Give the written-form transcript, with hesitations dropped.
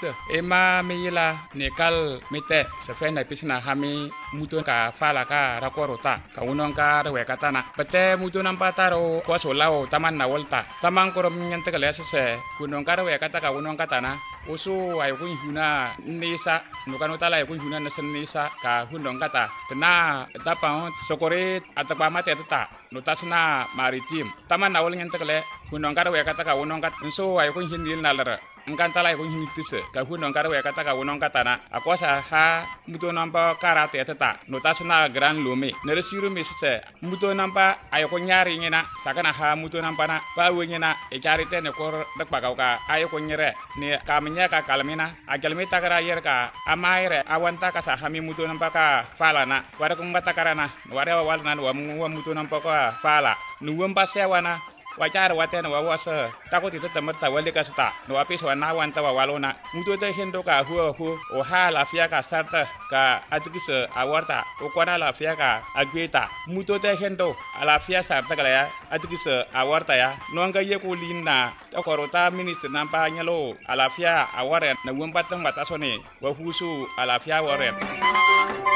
tise ema meyila nekal mete se fe na pisna hami muto ka fala ka rakorota ka unon ka rewe katana pete muto nampataro ko solao taman na volta taman korom nyante kale se kunon ka rewe kata ka unon katana usu ay kun huna nisa nukano tala ay kun huna nasen nisa ka hunon kata kena tapa sokore atapa mate tata notasna maritim taman na wol nyante kale kunon ka rewe kata ka unon kat so ay kun hinil nalara engkantala ay kun hinitise ka hunon ka rewe kata ka unon katana akosa ha muto nampa karate tata notasna gran lume neresiru misse muto nampa ay ko nyari ngena sakana ha muto nampa na ba wenyena e charite ne kor dak bagauka ay ko nyere ne kamnya ka kalmina ajalmi takara yer ka amaire awanta ka sa hami muto nampa ka fala na wada ko ngata karana wada walna wa muto nampa ka fala nuwam pasewana wajar watena wawasa takoti temerta wali kasta no apis wana wanta walona muto te hendo ka hu o ha la fia ka sarta ka atikise awarta o kwana la fia ka agweta muto te hendo ala fia sarta kala ya atikise awarta ya no nga ye ko linna to korota minister nampa nyalo ala fia aware na wumpa tang batasone wa husu ala fia aware